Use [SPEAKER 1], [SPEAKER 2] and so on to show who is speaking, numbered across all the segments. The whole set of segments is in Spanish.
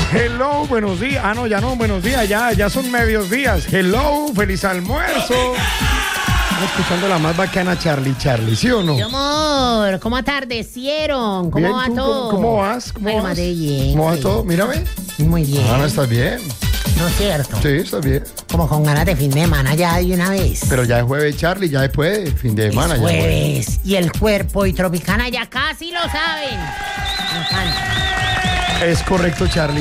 [SPEAKER 1] Hello, buenos días. Ah, no, ya no, buenos días, ya son medios días. Hello, feliz almuerzo. Estamos escuchando la más bacana, Charlie, ¿sí o no?
[SPEAKER 2] Mi amor, ¿cómo atardecieron? ¿Cómo
[SPEAKER 1] Bien,
[SPEAKER 2] va
[SPEAKER 1] ¿tú
[SPEAKER 2] todo?
[SPEAKER 1] ¿Cómo vas?
[SPEAKER 2] Bueno, más de bien.
[SPEAKER 1] ¿Cómo va
[SPEAKER 2] sí.
[SPEAKER 1] todo? Mírame.
[SPEAKER 2] Muy bien.
[SPEAKER 1] Ah, no, estás bien.
[SPEAKER 2] ¿No es cierto?
[SPEAKER 1] Sí, estás bien.
[SPEAKER 2] Como con ganas de fin de semana ya de una vez.
[SPEAKER 1] Pero ya es jueves, Charlie, ya después, fin de semana.
[SPEAKER 2] Es
[SPEAKER 1] ya
[SPEAKER 2] jueves. Y el cuerpo y Tropicana ya casi lo saben. Me encanta.
[SPEAKER 1] Es correcto, Charlie.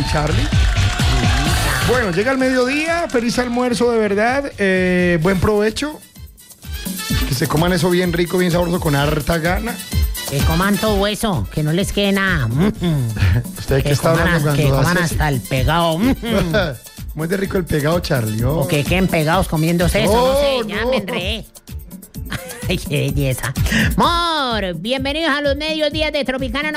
[SPEAKER 1] Bueno, llega el mediodía, feliz almuerzo de verdad, buen provecho, que se coman eso bien rico, bien sabroso, con harta gana.
[SPEAKER 2] Que coman todo eso, que no les quede nada.
[SPEAKER 1] ¿Usted qué está hablando cuando
[SPEAKER 2] que coman
[SPEAKER 1] hace así?
[SPEAKER 2] hasta el pegado.
[SPEAKER 1] ¿Cómo es de rico el pegado, Charlie? Oh.
[SPEAKER 2] O que queden pegados comiéndose eso, no sé, ya
[SPEAKER 1] no.
[SPEAKER 2] me enredé. Ay, qué belleza. Amor, bienvenidos a los medios días de Tropicana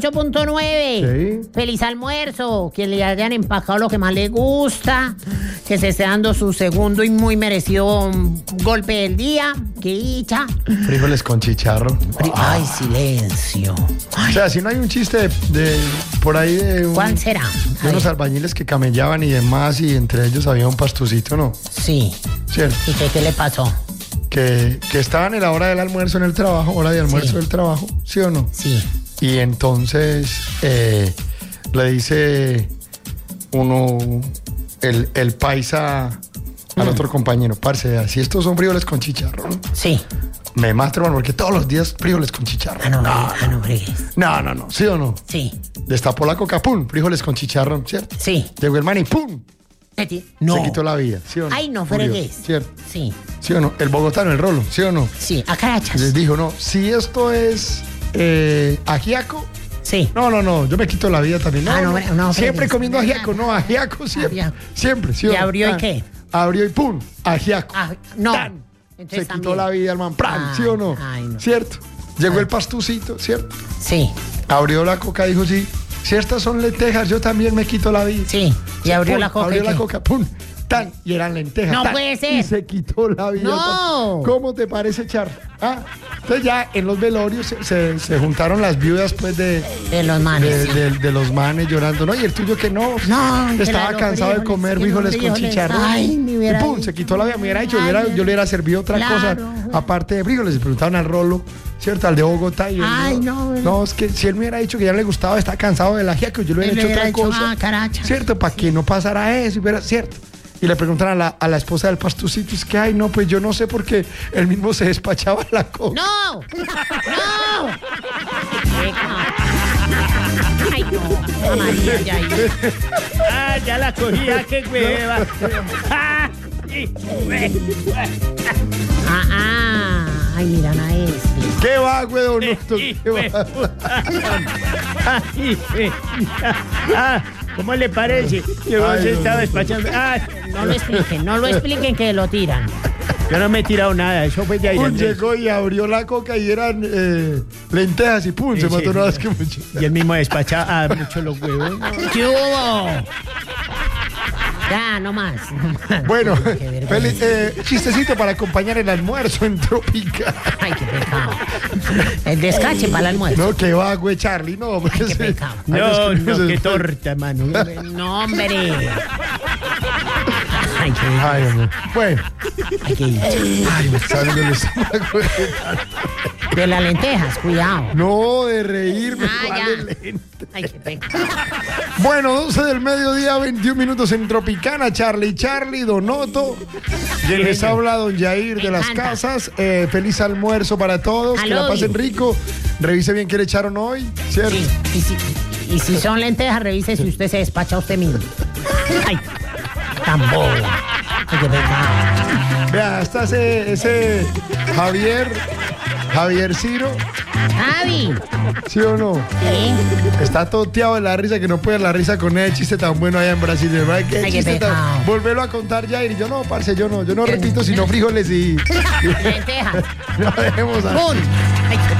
[SPEAKER 2] 98.9.
[SPEAKER 1] Sí.
[SPEAKER 2] Feliz almuerzo, que le hayan empacado lo que más les gusta, que se esté dando su segundo y muy merecido golpe del día. ¡Qué dicha!
[SPEAKER 1] Frijoles con chicharro.
[SPEAKER 2] Ay, silencio.
[SPEAKER 1] O sea, si no hay un chiste de por ahí de,
[SPEAKER 2] ¿Cuál será?
[SPEAKER 1] de unos albañiles que camellaban y demás, y entre ellos había un pastucito, ¿no?
[SPEAKER 2] Sí.
[SPEAKER 1] ¿Cierto?
[SPEAKER 2] ¿Y qué le pasó?
[SPEAKER 1] Que estaban en la hora del almuerzo en el trabajo, hora de almuerzo
[SPEAKER 2] Sí.
[SPEAKER 1] del trabajo, ¿sí o no?
[SPEAKER 2] Sí.
[SPEAKER 1] Y entonces le dice uno, el paisa al otro compañero, parce, si estos son frijoles con chicharrón,
[SPEAKER 2] Sí.
[SPEAKER 1] me mata, hermano, porque todos los días frijoles con chicharrón.
[SPEAKER 2] No fregues.
[SPEAKER 1] No, ¿sí o no?
[SPEAKER 2] Sí.
[SPEAKER 1] Destapó la coca, pum, frijoles con chicharrón, ¿cierto?
[SPEAKER 2] Sí.
[SPEAKER 1] Llegó el man y pum,
[SPEAKER 2] No.
[SPEAKER 1] se quitó la vida, ¿sí o no?
[SPEAKER 2] Ay, no
[SPEAKER 1] Murió,
[SPEAKER 2] fregues.
[SPEAKER 1] ¿cierto?
[SPEAKER 2] Sí.
[SPEAKER 1] ¿Sí o no? El bogotano, el rolo, ¿sí o no?
[SPEAKER 2] Sí. A carachas.
[SPEAKER 1] Les dijo, no, si esto es ajiaco,
[SPEAKER 2] Sí.
[SPEAKER 1] no, yo me quito la vida también.
[SPEAKER 2] No,
[SPEAKER 1] siempre
[SPEAKER 2] fregues.
[SPEAKER 1] comiendo ajiaco, no, ajiaco siempre.
[SPEAKER 2] Ajiaco.
[SPEAKER 1] Siempre, ¿sí o
[SPEAKER 2] ¿Y
[SPEAKER 1] no?
[SPEAKER 2] abrió y qué?
[SPEAKER 1] Abrió y pum, ajiaco.
[SPEAKER 2] No.
[SPEAKER 1] Tan.
[SPEAKER 2] Entonces
[SPEAKER 1] Se quitó
[SPEAKER 2] también.
[SPEAKER 1] la vida, hermano. ¡Pran! ¿Sí o no?
[SPEAKER 2] Ay, no.
[SPEAKER 1] ¿Cierto? Llegó el pastucito, ¿cierto?
[SPEAKER 2] Sí.
[SPEAKER 1] Abrió la coca, dijo, sí, si estas son lentejas, yo también me quito la vida.
[SPEAKER 2] Sí. Y abrió
[SPEAKER 1] Pum,
[SPEAKER 2] la coca.
[SPEAKER 1] Abrió
[SPEAKER 2] ¿y
[SPEAKER 1] la
[SPEAKER 2] qué?
[SPEAKER 1] coca, pum, tan, y eran lentejas.
[SPEAKER 2] No
[SPEAKER 1] tan,
[SPEAKER 2] puede ser.
[SPEAKER 1] Y se quitó la vida.
[SPEAKER 2] No.
[SPEAKER 1] ¿Cómo te parece, Char? Entonces ya en los velorios se juntaron las viudas, pues, de
[SPEAKER 2] los manes.
[SPEAKER 1] de los manes llorando, ¿no? Y el tuyo que no.
[SPEAKER 2] No, que
[SPEAKER 1] estaba
[SPEAKER 2] los
[SPEAKER 1] cansado de
[SPEAKER 2] frijoles,
[SPEAKER 1] comer
[SPEAKER 2] que
[SPEAKER 1] frijoles
[SPEAKER 2] los
[SPEAKER 1] con
[SPEAKER 2] frijoles.
[SPEAKER 1] chicharrón.
[SPEAKER 2] Ay, me hubiera
[SPEAKER 1] y pum,
[SPEAKER 2] dicho.
[SPEAKER 1] se quitó la vida. Me hubiera dicho,
[SPEAKER 2] Ay,
[SPEAKER 1] yo le hubiera servido otra
[SPEAKER 2] claro.
[SPEAKER 1] cosa, aparte de frijoles. Le preguntaban al Rolo, ¿cierto? Al de Bogotá. Y él,
[SPEAKER 2] Ay, no.
[SPEAKER 1] No, es que si él me hubiera dicho que ya no le gustaba, está cansado del ajiaco, yo le hubiera hecho otra cosa.
[SPEAKER 2] Caracha.
[SPEAKER 1] ¿Cierto? Para que no pasara eso, ¿cierto? Y le preguntan a la esposa del pastucito, es que, ay, no, pues yo no sé por qué él mismo se despachaba la coca.
[SPEAKER 2] ¡No! ¡No! ¡Ay, no! María, ya.
[SPEAKER 3] Ya la cogía, qué hueva.
[SPEAKER 2] Ay, miran a este.
[SPEAKER 1] ¿Qué va, güey? ¿Qué va?
[SPEAKER 3] ¿Cómo le parece que vos
[SPEAKER 1] Ay,
[SPEAKER 3] estaba
[SPEAKER 1] no.
[SPEAKER 3] despachando?
[SPEAKER 2] No lo expliquen que lo tiran.
[SPEAKER 3] Yo no me he tirado nada, eso fue de ahí.
[SPEAKER 1] Pum, llegó y abrió la coca y eran lentejas y pum, se
[SPEAKER 3] Sí,
[SPEAKER 1] mató
[SPEAKER 3] sí.
[SPEAKER 1] nada más que mucho.
[SPEAKER 3] Y él mismo despachaba mucho los huevos.
[SPEAKER 2] ¿Qué hubo? Ya, no más.
[SPEAKER 1] Bueno,
[SPEAKER 2] Qué vergüenza.
[SPEAKER 1] chistecito para acompañar el almuerzo en Tropical.
[SPEAKER 2] Ay, qué pecado. El descache para el almuerzo.
[SPEAKER 1] No, que va, güey, Charlie, no.
[SPEAKER 2] Ay, qué pecado.
[SPEAKER 3] No, qué torta, mano.
[SPEAKER 2] No, hombre. Ay, qué
[SPEAKER 1] Ay, hombre. Bueno,
[SPEAKER 2] Ay, qué dicha.
[SPEAKER 1] ay, me está saliendo el estómago.
[SPEAKER 2] De las lentejas, cuidado.
[SPEAKER 1] No, de reírme.
[SPEAKER 2] Ah,
[SPEAKER 1] ¿cuál
[SPEAKER 2] ya.
[SPEAKER 1] es lento?
[SPEAKER 2] Ay, qué pecado.
[SPEAKER 1] Bueno, 12 del mediodía, 21 minutos en Tropicana. Charlie, Donoto. Les habla don Jair de las
[SPEAKER 2] encanta.
[SPEAKER 1] Casas. Feliz almuerzo para todos. Que la
[SPEAKER 2] Aló.
[SPEAKER 1] pasen rico. Revise bien qué le echaron hoy, ¿cierto?
[SPEAKER 2] Sí, y si son lentejas, revise si usted se despacha usted mismo. Ay, tan bobo. Ay, qué pecado.
[SPEAKER 1] Vea, está ese Javier Ciro,
[SPEAKER 2] Javi.
[SPEAKER 1] ¿sí o no?
[SPEAKER 2] ¿Sí?
[SPEAKER 1] Está toteado de la risa, que no puede dar la risa con ese chiste tan bueno allá en Brasil. ¿Verdad? ¿Qué
[SPEAKER 2] Ay, qué
[SPEAKER 1] chiste tan?
[SPEAKER 2] pecado.
[SPEAKER 1] Volverlo a contar, Jair. Y yo no, parce, yo no repito sino frijoles y
[SPEAKER 2] Lentejas.
[SPEAKER 1] no dejemos a...
[SPEAKER 2] ¡Pum! Ay, qué